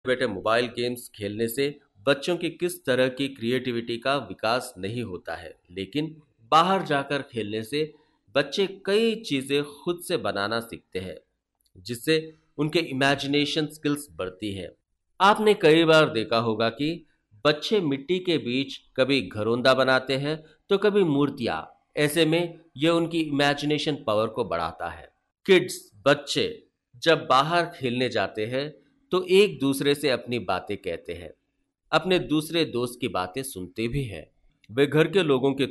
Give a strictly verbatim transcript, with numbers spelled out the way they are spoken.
बैठे mobile games खेलने से बच्चों की किस तरह की क्रिएटिविटी का विकास नहीं होता है, लेकिन बाहर जाकर खेलने से बच्चे कई चीजें खुद से बनाना सीखते हैं, जिससे उनके इमेजिनेशन स्किल्स बढ़ती है। आपने कई बार देखा होगा कि बच्चे मिट्टी के बीच कभी घरौंदा बनाते हैं तो कभी मूर्तियां। ऐसे में यह उनकी इमेजिनेशन पावर को बढ़ाता है। किड्स बच्चे जब बाहर खेलने जाते हैं तो एक दूसरे से अपनी बातें कहते हैं, अपने दूसरे दोस्त की बातें सुनते भी हैं। वे घर के लोगों की